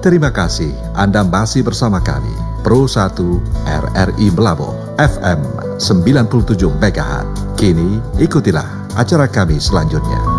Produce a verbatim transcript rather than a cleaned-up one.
Terima kasih Anda masih bersama kami. Pro satu R R I Belabo F M sembilan puluh tujuh megahertz. Kini ikutilah acara kami selanjutnya.